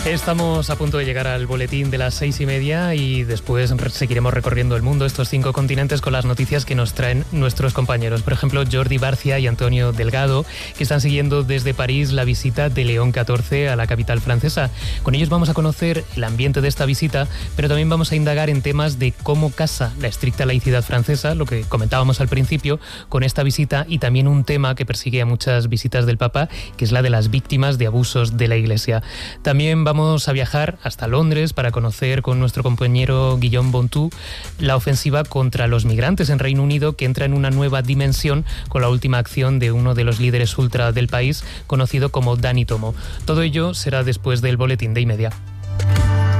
Estamos a punto de llegar al boletín de las 6:30 y después seguiremos recorriendo el mundo, estos 5 continentes, con las noticias que nos traen nuestros compañeros. Por ejemplo, Jordi Barcia y Antonio Delgado, que están siguiendo desde París la visita de León XIV a la capital francesa. Con ellos vamos a conocer el ambiente de esta visita, pero también vamos a indagar en temas de cómo casa la estricta laicidad francesa, lo que comentábamos al principio, con esta visita, y también un tema que persigue a muchas visitas del Papa, que es la de las víctimas de abusos de la Iglesia. También vamos a viajar hasta Londres para conocer con nuestro compañero Guillaume Bontou la ofensiva contra los migrantes en Reino Unido, que entra en una nueva dimensión con la última acción de uno de los líderes ultra del país, conocido como Dani Tomo. Todo ello será después del boletín de 1:30.